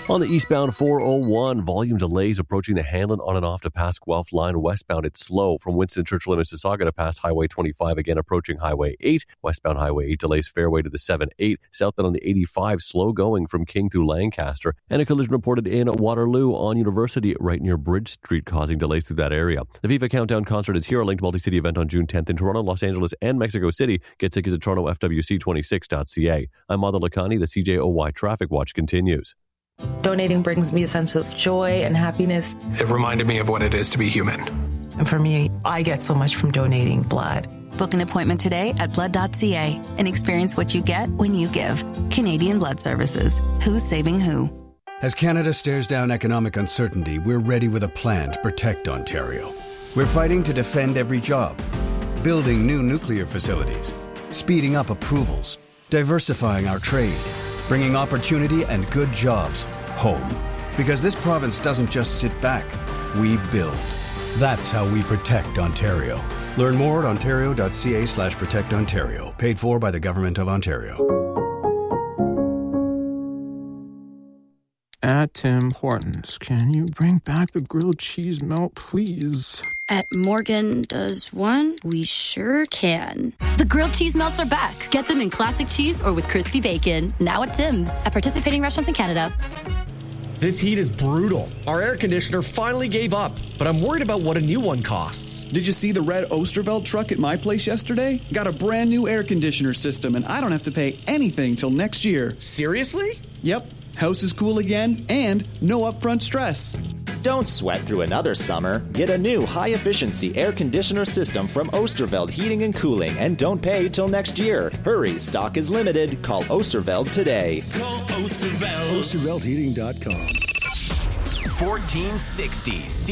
On the eastbound 401, volume delays approaching the Hanlon on and off to past Guelph line. Westbound, it's slow from Winston Churchill and Mississauga to past Highway 25, again approaching Highway 8. Westbound Highway 8 delays fairway to the 7-8. Southbound on the 85, slow going from King through Lancaster. And a collision reported in Waterloo on University right near Bridge Street, causing delays through that area. The FIFA Countdown concert is here, a linked multi-city event on June 10th in Toronto, Los Angeles, and Mexico City. Get tickets at TorontoFWC26.ca. I'm Madhu Lakhani. The CJOY Traffic Watch continues. Donating brings me a sense of joy and happiness. It reminded me of what it is to be human. And for me, I get so much from donating blood. Book an appointment today at blood.ca and experience what you get when you give. Canadian Blood Services. Who's saving who? As Canada stares down economic uncertainty, we're ready with a plan to protect Ontario. We're fighting to defend every job, building new nuclear facilities, speeding up approvals, diversifying our trade, bringing opportunity and good jobs home. Because this province doesn't just sit back, we build. That's how we protect Ontario. Learn more at ontario.ca/protectontario. Paid for by the Government of Ontario. At Tim Hortons, can you bring back the grilled cheese melt, please? At Morgan Does One, we sure can. The grilled cheese melts are back. Get them in classic cheese or with crispy bacon. Now at Tim's. At participating restaurants in Canada. This heat is brutal. Our air conditioner finally gave up, but I'm worried about what a new one costs. Did you see the red Osterveld truck at my place yesterday? Got a brand new air conditioner system, and I don't have to pay anything till next year. Seriously? Yep. House is cool again, and no upfront stress. Don't sweat through another summer. Get a new high-efficiency air conditioner system from Osterveld Heating and Cooling, and don't pay till next year. Hurry, stock is limited. Call Osterveld today. Call Osterveld. OsterveldHeating.com. 1460